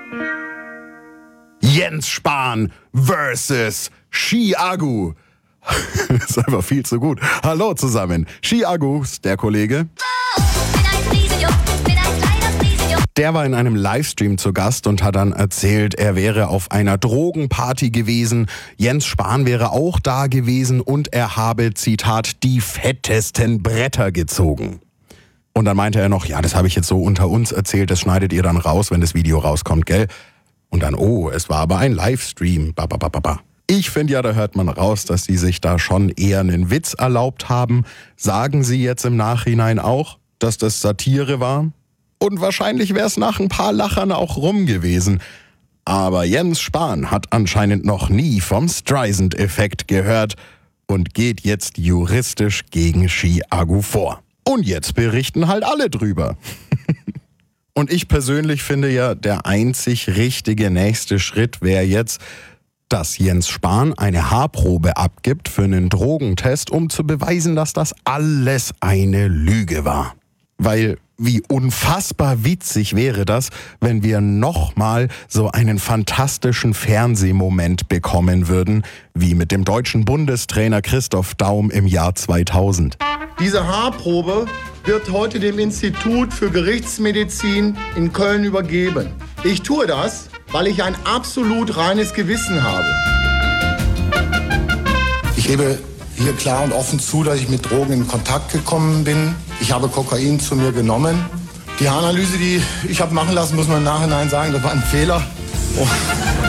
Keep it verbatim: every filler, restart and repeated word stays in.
Jens Spahn versus Chi-Agu. Das ist einfach viel zu gut. Hallo zusammen. Chi-Agu ist der Kollege. Der war in einem Livestream zu Gast und hat dann erzählt, er wäre auf einer Drogenparty gewesen. Jens Spahn wäre auch da gewesen und er habe, Zitat, die fettesten Bretter gezogen. Und dann meinte er noch, ja, das habe ich jetzt so unter uns erzählt, das schneidet ihr dann raus, wenn das Video rauskommt, gell? Und dann, oh, es war aber ein Livestream. Ba, ba, ba, ba, ba. Ich finde ja, da hört man raus, dass sie sich da schon eher einen Witz erlaubt haben. Sagen sie jetzt im Nachhinein auch, dass das Satire war? Und wahrscheinlich wäre es nach ein paar Lachern auch rum gewesen. Aber Jens Spahn hat anscheinend noch nie vom Streisand-Effekt gehört und geht jetzt juristisch gegen Chi-Agu vor. Und jetzt berichten halt alle drüber. Und ich persönlich finde ja, der einzig richtige nächste Schritt wäre jetzt, dass Jens Spahn eine Haarprobe abgibt für einen Drogentest, um zu beweisen, dass das alles eine Lüge war. Weil wie unfassbar witzig wäre das, wenn wir nochmal so einen fantastischen Fernsehmoment bekommen würden, wie mit dem deutschen Bundestrainer Christoph Daum im Jahr zweitausend. Diese Haarprobe wird heute dem Institut für Gerichtsmedizin in Köln übergeben. Ich tue das, weil ich ein absolut reines Gewissen habe. Ich gebe hier klar und offen zu, dass ich mit Drogen in Kontakt gekommen bin. Ich habe Kokain zu mir genommen. Die Haaranalyse, die ich habe machen lassen, muss man im Nachhinein sagen, das war ein Fehler. Oh.